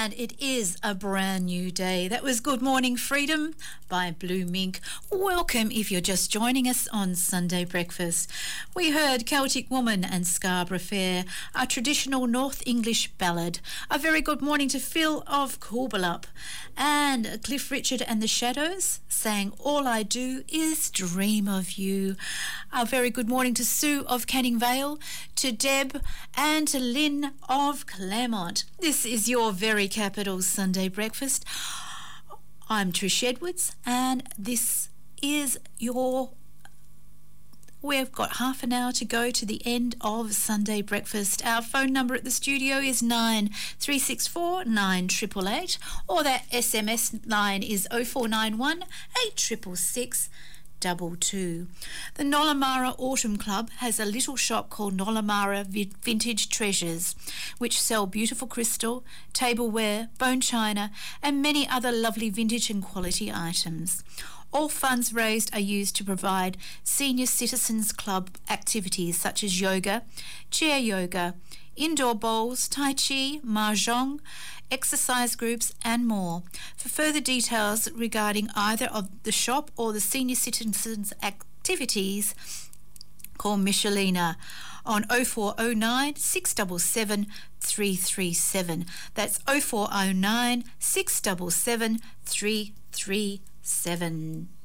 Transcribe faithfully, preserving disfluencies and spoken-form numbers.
And it is a brand new day. That was Good Morning Freedom by Blue Mink. Welcome if you're just joining us on Sunday Breakfast. We heard Celtic Woman and Scarborough Fair, a traditional North English ballad. A very good morning to Phil of Coolbalup. And Cliff Richard and the Shadows sang All I Do Is Dream of You. A very good morning to Sue of Canning Vale, to Deb and to Lynn of Claremont. This is your very capital Sunday Breakfast. I'm Trish Edwards and this is your... We've got half an hour to go to the end of Sunday Breakfast. Our phone number at the studio is nine three six four nine eight eight eight, or that S M S line is oh four nine one eight six six six double two. The Nollamara Autumn Club has a little shop called Nollamara Vintage Treasures, which sell beautiful crystal, tableware, bone china and many other lovely vintage and quality items. All funds raised are used to provide senior citizens club activities such as yoga, chair yoga, indoor bowls, tai chi, mahjong, exercise groups and more. For further details regarding either of the shop or the senior citizens activities, call Michelina on oh four oh nine six seven seven three three seven. That's oh four oh nine six seven seven three three seven.